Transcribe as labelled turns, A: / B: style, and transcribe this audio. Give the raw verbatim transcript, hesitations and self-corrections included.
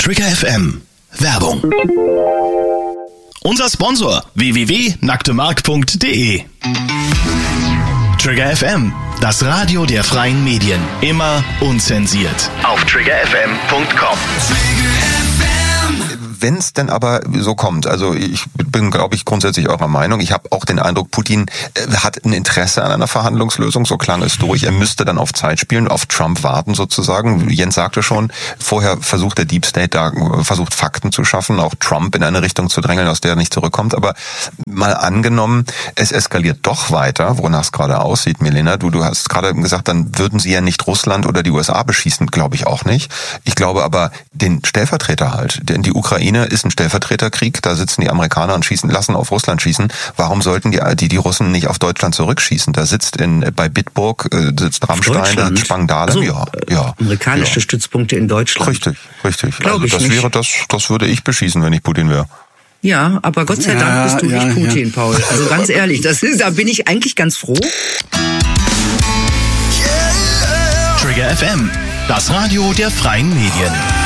A: Trigger F M. Werbung. Unser Sponsor w w w punkt nacktemark punkt d e. Trigger F M, das Radio der freien Medien. Immer unzensiert. Auf trigger f m punkt com.
B: Wenn es denn aber so kommt, also ich bin, glaube ich, grundsätzlich eurer Meinung. Ich habe auch den Eindruck, Putin hat ein Interesse an einer Verhandlungslösung, so klang es durch. Er müsste dann auf Zeit spielen, auf Trump warten sozusagen. Jens sagte schon, vorher versucht der Deep State da, versucht Fakten zu schaffen, auch Trump in eine Richtung zu drängeln, aus der er nicht zurückkommt. Aber mal angenommen, es eskaliert doch weiter, wonach es gerade aussieht, Milena. Du, du hast gerade gesagt, dann würden sie ja nicht Russland oder die U S A beschießen, glaube ich auch nicht. Ich glaube aber, den Stellvertreter halt, denn die Ukraine ist ein Stellvertreterkrieg, da sitzen die Amerikaner und schießen, lassen auf Russland schießen. Warum sollten die die, die Russen nicht auf Deutschland zurückschießen? Da sitzt in bei Bitburg äh, sitzt Rammstein, da Spangdahlem,
C: also,
B: ja, ja.
C: Amerikanische
B: ja.
C: Stützpunkte in Deutschland.
B: Richtig, richtig.
C: Glaub
B: also
C: ich
B: das
C: nicht.
B: wäre das, das würde ich beschießen, wenn ich Putin wäre.
C: Ja, aber Gott sei Dank
D: Ja,
C: bist du
D: ja,
C: nicht Putin,
D: ja.
C: Paul. Also ganz ehrlich, das ist, da bin ich eigentlich ganz froh.
A: Trigger F M, das Radio der freien Medien.